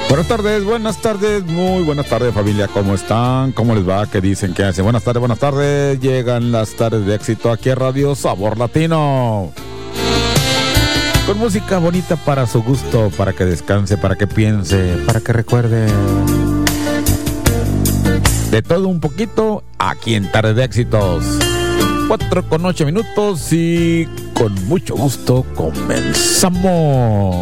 Buenas tardes, muy buenas tardes familia, ¿cómo están? ¿Cómo les va? ¿Qué dicen? ¿Qué hacen? Buenas tardes, llegan las tardes de éxito aquí a Radio Sabor Latino. Con música bonita para su gusto, para que descanse, para que piense, para que recuerde. De todo un poquito, aquí en Tarde de Éxitos. 4:08 y con mucho gusto comenzamos.